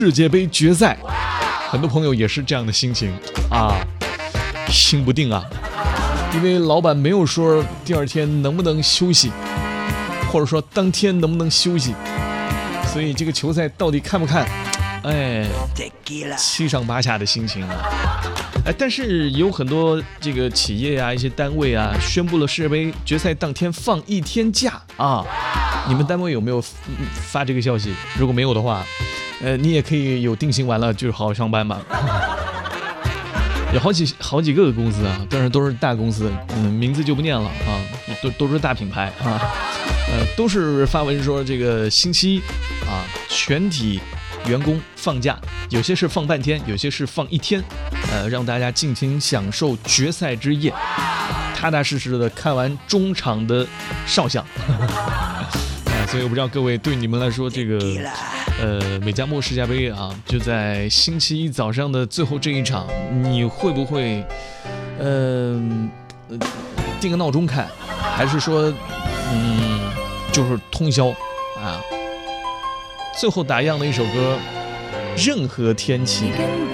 世界杯决赛，很多朋友也是这样的心情啊，心不定啊，因为老板没有说第二天能不能休息，或者说当天能不能休息，所以这个球赛到底看不看？哎，七上八下的心情啊。但是有很多这个企业啊，一些单位啊，宣布了世界杯决赛当天放1天假啊。你们单位有没有发这个消息？如果没有的话，你也可以有定心丸了，就是好好上班吧。有好几个公司啊，当然都是大公司，名字就不念了啊，都是大品牌啊，都是发文说这个星期一啊，全体员工放假，有些是放半天，有些是放1天，让大家尽情享受决赛之夜，踏踏实实的看完中场的少项。所以我不知道各位对你们来说，这个美加墨世界杯啊，就在星期一早上的最后这一场，你会不会定个闹钟看，还是说就是通宵啊？最后打样的一首歌，任何天气。